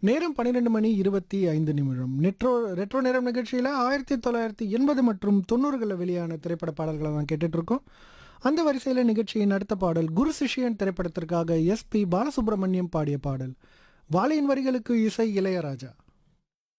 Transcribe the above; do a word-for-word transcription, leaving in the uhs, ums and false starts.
நேரம் பன்னிரண்டு மணி இருபத்தி ஐந்து நிமிடம். நெட்ரோ ரெட்ரோ நேரம் நிகழ்ச்சியில் ஆயிரத்தி தொள்ளாயிரத்தி எண்பது மற்றும் தொண்ணூறுகளில் வெளியான திரைப்பட பாடல்களை தான் கேட்டுட்டு இருக்கோம். அந்த வரிசையில் நிகழ்ச்சியின் அடுத்த பாடல் குரு சிஷ்யன் திரைப்படத்திற்காக எஸ் பி பாலசுப்ரமணியம் பாடிய பாடல். வாலியின் வரிகளுக்கு இசை இளையராஜா.